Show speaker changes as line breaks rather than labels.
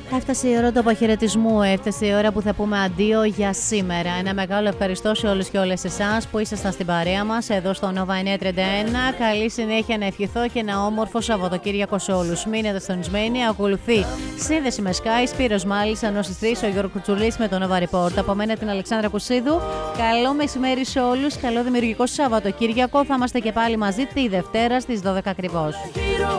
Έφτασε η ώρα του αποχαιρετισμού, έφτασε η ώρα που θα πούμε αντίο για σήμερα. Ένα μεγάλο ευχαριστώ σε όλους και όλες εσάς που ήσασταν στην παρέα μας εδώ στο Nova 931. Καλή συνέχεια να ευχηθώ και ένα όμορφο Σαββατοκύριακο σε όλους. Μείνετε συντονισμένοι, ακολουθεί σύνδεση με Sky, Σπύρος Μάλης, ενώ στις 3 ο Γιώργος Κουτσουλής με το Nova Report. Από μένα την Αλεξάνδρα Κουσίδου. Καλό μεσημέρι σε όλους, καλό δημιουργικό Σαββατοκύριακο. Θα είμαστε και πάλι μαζί τη Δευτέρα στις 12 ακριβώς.